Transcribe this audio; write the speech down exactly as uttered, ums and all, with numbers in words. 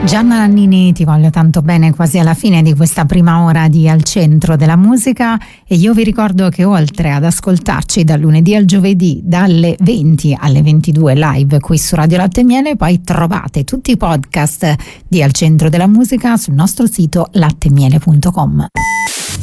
Gianna Nannini, ti voglio tanto bene, quasi alla fine di questa prima ora di Al Centro della Musica, e io vi ricordo che oltre ad ascoltarci dal lunedì al giovedì dalle venti alle ventidue live qui su Radio Latte e Miele, poi trovate tutti i podcast di Al Centro della Musica sul nostro sito latte miele punto com.